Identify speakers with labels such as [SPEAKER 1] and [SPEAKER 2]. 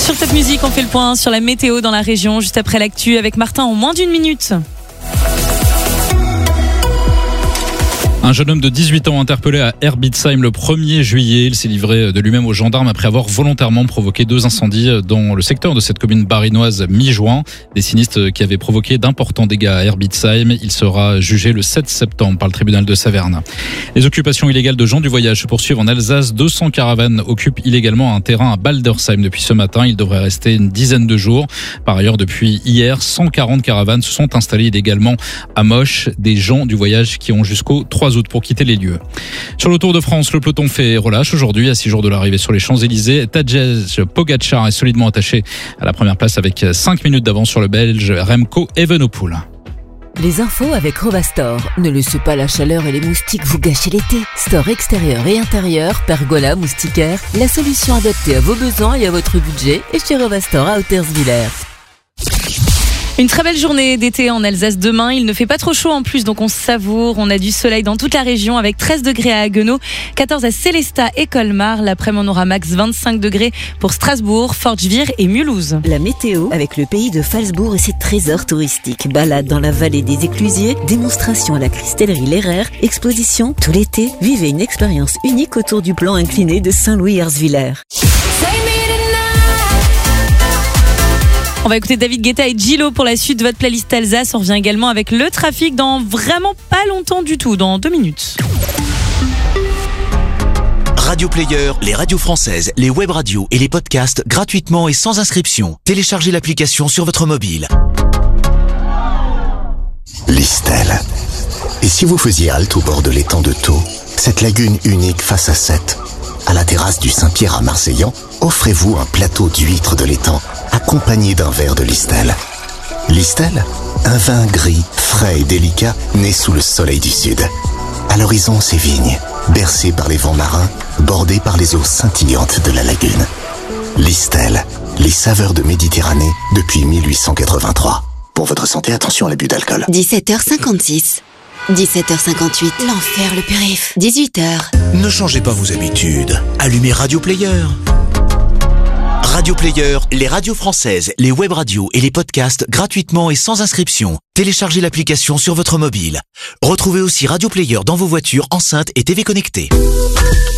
[SPEAKER 1] Sur Top Music, on fait le point sur la météo dans la région, juste après l'actu avec Martin en moins d'une minute.
[SPEAKER 2] Un jeune homme de 18 ans interpellé à Herbitsheim le 1er juillet. Il s'est livré de lui-même aux gendarmes après avoir volontairement provoqué 2 incendies dans le secteur de cette commune barinoise mi-juin. Des sinistres qui avaient provoqué d'importants dégâts à Herbitsheim. Il sera jugé le 7 septembre par le tribunal de Saverne. Les occupations illégales de gens du voyage se poursuivent en Alsace. 200 caravanes occupent illégalement un terrain à Baldersheim depuis ce matin. Il devrait rester une dizaine de jours. Par ailleurs, depuis hier, 140 caravanes se sont installées illégalement à Moche. Des gens du voyage qui ont jusqu'au 3 août pour quitter les lieux. Sur le Tour de France, le peloton fait relâche aujourd'hui à 6 jours de l'arrivée sur les Champs-Élysées. Tadej Pogačar est solidement attaché à la première place avec 5 minutes d'avance sur le Belge Remco Evenepoel.
[SPEAKER 3] Les infos avec Rovastor. Ne laissez pas la chaleur et les moustiques vous gâcher l'été. Store extérieur et intérieur, pergola, moustiquaire, la solution adaptée à vos besoins et à votre budget est chez Rovastor à Hauterswiller.
[SPEAKER 1] Une très belle journée d'été en Alsace demain. Il ne fait pas trop chaud en plus, donc on savoure. On a du soleil dans toute la région avec 13 degrés à Haguenau, 14 à Sélestat et Colmar. L'après-midi, on aura max 25 degrés pour Strasbourg, Fortschwihr et Mulhouse.
[SPEAKER 3] La météo avec le pays de Phalsbourg et ses trésors touristiques. Balade dans la vallée des Éclusiers, démonstration à la cristallerie Lehrer, exposition tout l'été. Vivez une expérience unique autour du plan incliné de Saint-Louis-Erzwiller.
[SPEAKER 1] On va écouter David Guetta et Gillo pour la suite de votre playlist Alsace. On revient également avec le trafic dans vraiment pas longtemps du tout, dans 2 minutes.
[SPEAKER 4] Radio Player, les radios françaises, les web radios et les podcasts gratuitement et sans inscription. Téléchargez l'application sur votre mobile.
[SPEAKER 5] Listel. Et si vous faisiez halte au bord de l'étang de Thau, cette lagune unique face à Sète, à la terrasse du Saint-Pierre à Marseillan, offrez-vous un plateau d'huîtres de l'étang accompagné d'un verre de Listel. Listel, un vin gris, frais et délicat né sous le soleil du sud. À l'horizon, ces vignes, bercées par les vents marins, bordées par les eaux scintillantes de la lagune. Listel, les saveurs de Méditerranée depuis 1883. Pour votre santé, attention à l'abus d'alcool.
[SPEAKER 6] 17h56. 17h58, l'enfer le périph'. 18h.
[SPEAKER 4] Ne changez pas vos habitudes. Allumez Radio Player. Radio Player, les radios françaises, les web radios et les podcasts gratuitement et sans inscription. Téléchargez l'application sur votre mobile. Retrouvez aussi Radio Player dans vos voitures, enceintes et TV connectées.